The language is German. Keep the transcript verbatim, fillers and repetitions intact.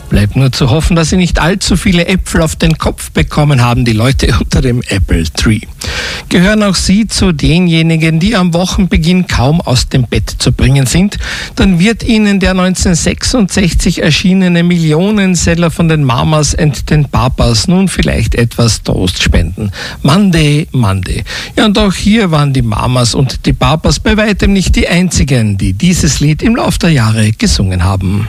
Bleibt nur zu hoffen, dass Sie nicht allzu viele Äpfel auf den Kopf bekommen haben, die Leute unter dem Apple Tree. Gehören auch Sie zu denjenigen, die am Wochenbeginn kaum aus dem Bett zu bringen sind? Dann wird Ihnen der neunzehnhundertsechsundsechzig erschienene Millionenseller von den Mamas and den Papas nun vielleicht etwas Trost spenden. Monday, Monday. Ja, und auch hier waren die Mamas und die Papas bei weitem nicht die einzigen, die dieses Lied im Lauf der Jahre gesungen haben.